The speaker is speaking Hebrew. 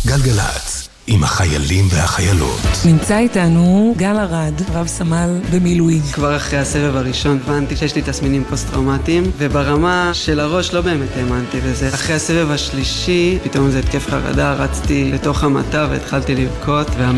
גלגלץ, עם החיילים והחיילות. נמצא איתנו גל ארד, רב סמל במילואים. כבר אחרי הסבב הראשון הבנתי שיש לי תסמינים פוסט-טראומטיים, וברמה של הראש לא באמת האמנתי בזה. אחרי הסבב השלישי, פתאום זה התקף חרדה, רצתי לתוך המטה והתחלתי לבכות,